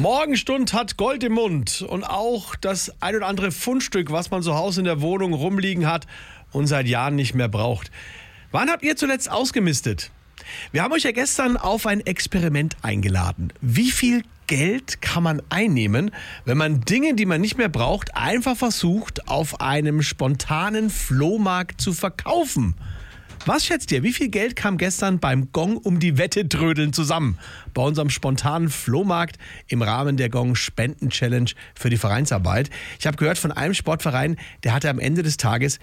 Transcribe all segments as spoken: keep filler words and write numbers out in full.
Morgenstund hat Gold im Mund und auch das ein oder andere Fundstück, was man zu Hause in der Wohnung rumliegen hat und seit Jahren nicht mehr braucht. Wann habt ihr zuletzt ausgemistet? Wir haben euch ja gestern auf ein Experiment eingeladen. Wie viel Geld kann man einnehmen, wenn man Dinge, die man nicht mehr braucht, einfach versucht, auf einem spontanen Flohmarkt zu verkaufen? Was schätzt ihr, wie viel Geld kam gestern beim Gong um die Wette trödeln zusammen? Bei unserem spontanen Flohmarkt im Rahmen der Gong Spenden Challenge für die Vereinsarbeit. Ich habe gehört von einem Sportverein, der hatte am Ende des Tages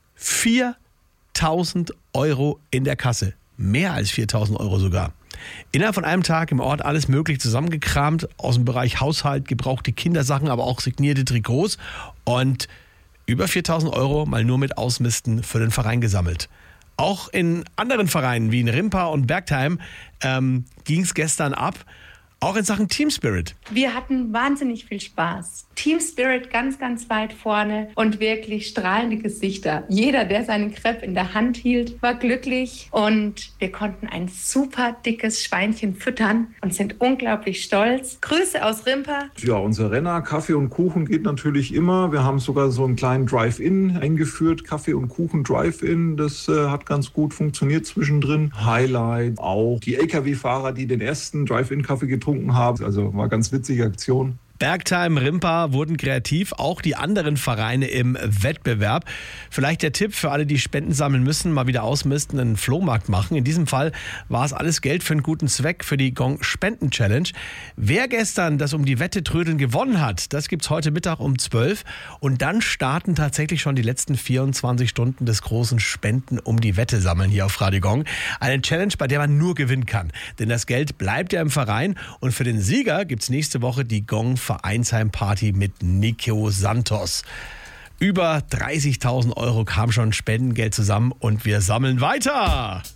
viertausend Euro in der Kasse. Mehr als viertausend Euro sogar. Innerhalb von einem Tag im Ort alles möglich zusammengekramt, aus dem Bereich Haushalt, gebrauchte Kindersachen, aber auch signierte Trikots und über viertausend Euro mal nur mit Ausmisten für den Verein gesammelt. Auch in anderen Vereinen wie in Rimpa und Bergtheim ähm, ging es gestern ab, auch in Sachen Team Spirit. Wir hatten wahnsinnig viel Spaß. Team Spirit ganz, ganz weit vorne und wirklich strahlende Gesichter. Jeder, der seinen Crepe in der Hand hielt, war glücklich und wir konnten ein super dickes Schweinchen füttern und sind unglaublich stolz. Grüße aus Rimpa. Ja, unser Renner, Kaffee und Kuchen geht natürlich immer. Wir haben sogar so einen kleinen Drive-In eingeführt, Kaffee und Kuchen Drive-In. Das äh, hat ganz gut funktioniert zwischendrin. Highlight auch die L K W-Fahrer, die den ersten Drive-In-Kaffee getrunken haben. Also war ganz witzige Aktion. Bergtheim, Rimpa wurden kreativ, auch die anderen Vereine im Wettbewerb. Vielleicht der Tipp für alle, die Spenden sammeln müssen, mal wieder ausmisten, einen Flohmarkt machen. In diesem Fall war es alles Geld für einen guten Zweck, für die Gong Spenden Challenge. Wer gestern das um die Wette trödeln gewonnen hat, das gibt's heute Mittag um zwölf. Und dann starten tatsächlich schon die letzten vierundzwanzig Stunden des großen Spenden um die Wette sammeln hier auf Radio Gong. Eine Challenge, bei der man nur gewinnen kann. Denn das Geld bleibt ja im Verein. Und für den Sieger gibt's nächste Woche die Gong Vereinsheimparty mit Nico Santos. Über dreißigtausend Euro kam schon Spendengeld zusammen und wir sammeln weiter.